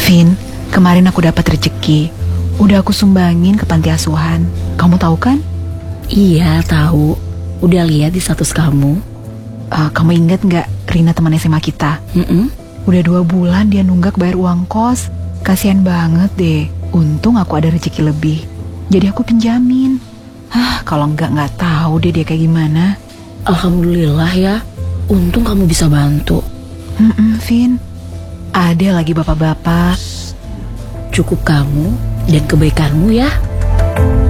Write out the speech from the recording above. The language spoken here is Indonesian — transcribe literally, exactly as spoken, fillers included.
Vin, kemarin aku dapat rezeki. Udah aku sumbangin ke panti asuhan. Kamu tahu kan? Iya, tahu. Udah lihat di status kamu. Uh, kamu inget nggak Rina teman S M A kita? Mm-mm. Udah dua bulan dia nunggak bayar uang kos. Kasian banget deh. Untung aku ada rezeki lebih. Jadi aku pinjamin. Hah, kalau nggak nggak tahu deh dia kayak gimana. Alhamdulillah ya. Untung kamu bisa bantu. Mm-mm, Vin. Ada lagi bapak-bapak. Cukup kamu dan kebaikanmu ya.